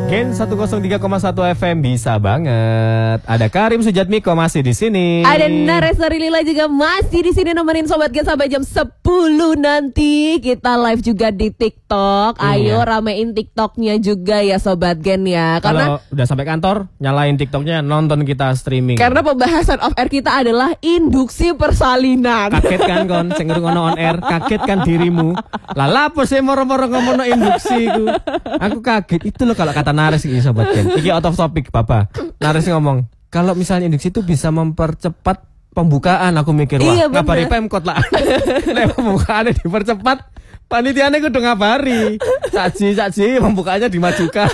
Gen 103,1 FM bisa banget. Ada Karim Sujatmiko masih di sini. Ada Naresari Lila juga masih di sini nemenin Sobat Gen sampai jam 10 nanti. Kita live juga di TikTok. Ayo ramein TikToknya juga ya Sobat Gen ya. Karena kalau udah sampai kantor, nyalain TikToknya, nonton kita streaming. Karena pembahasan off air kita adalah induksi persalinan. Kaget kan kon, sing ngono on air, kaget kan dirimu. Lah lapo sih moro-moro ngomongno induksi ku. Aku kaget. Itu loh kalau kata Nares ini Sobat Gen. Iki out of topic Bapak. Nares ngomong, kalau misalnya induksi itu bisa mempercepat pembukaan. Aku mikir, wah iya, ngabari Pemkot lah. Nek pembukaannya dipercepat, panitiane kudu ngabari. Saji pembukaannya dimajukan.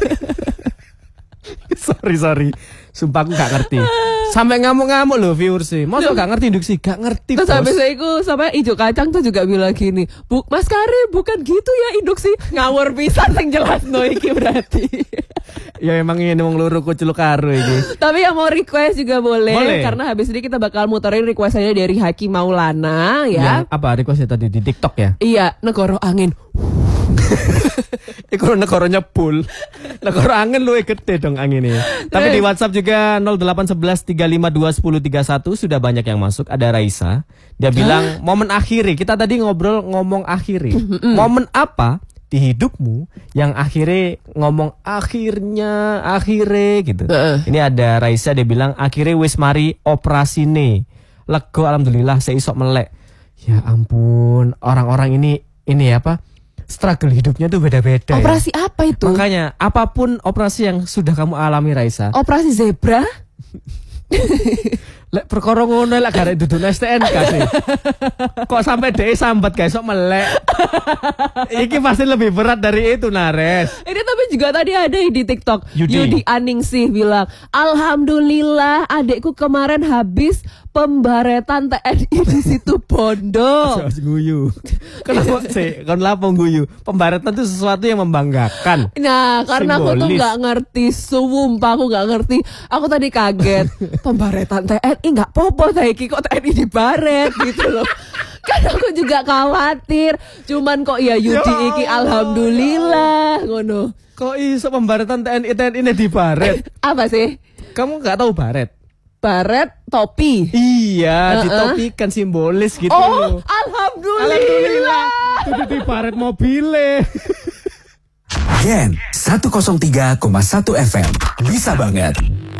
Sorry. Sumpah aku gak ngerti. Sampai ngamuk-ngamuk loh viewers sih. Masa gak ngerti induksi? Gak ngerti. Terus habis itu sampai Ijo Kacang tuh juga bilang gini, Mas Karim bukan gitu ya induksi. Ngawur pisan sing jelas no iki berarti. Ya emang ini wong loro kucluk karo iki. Tapi yang mau request juga boleh. Karena habis ini kita bakal muterin requestannya dari Haki Maulana ya. Apa requestnya tadi di TikTok ya? Iya, Negoro Angin. Iku negaranya full. Negara angin luwih gede dong anginnya. Tapi di WhatsApp juga 08113521031 sudah banyak yang masuk. Ada Raisa. Dia bilang momen akhiri. Kita tadi ngomong akhiri. Momen apa di hidupmu yang akhirnya ngomong akhirnya gitu. Ini ada Raisa, dia bilang akhirnya wis mari operasine. Lego alhamdulillah seisok melek. Ya ampun, orang-orang ini apa? Struggle hidupnya tuh beda-beda. Operasi ya? Apa itu? Makanya apapun operasi yang sudah kamu alami Raisa. Operasi zebra? Lek perkara ngono lek garek dudune STNK sih. Kok sampai dhek sambat guys sok melek. Iki pasti lebih berat dari itu Nares. Ini tapi juga tadi ada di TikTok Yudi Aningsih bilang, "Alhamdulillah adekku kemarin habis pembaretan TNI di situ Bondo." Guyu. Kenapa sih? Kon lapo guyu? Pembaretan itu sesuatu yang membanggakan. Nah, karena simbolis. Aku tuh nggak ngerti, sumpah aku nggak ngerti. Aku tadi kaget. Pembaretan TNI nggak popo saiki kok TNI dibaret gitu loh. Kan aku juga khawatir. Cuman kok ya Yudi iki alhamdulillah ngono. Kok iso pembaretan TNI ini dibaret? Apa sih? Kamu nggak tahu baret? Baret topi. Iya, ditopikan simbolis gitu. Oh, alhamdulillah. Itu di baret mobilnya. Gen 103,1 FM bisa banget.